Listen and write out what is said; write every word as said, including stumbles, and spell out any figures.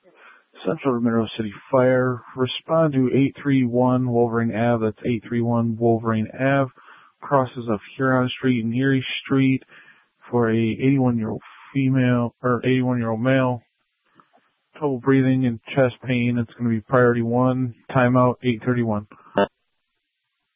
Central Monroe City Fire, respond to eight three one Wolverine Ave. That's eight three one Wolverine Ave. Crosses of Huron Street and Erie Street for a eighty-one-year-old female, or eighty-one-year-old male. Trouble breathing and chest pain. It's going to be priority one. Timeout eight thirty-one.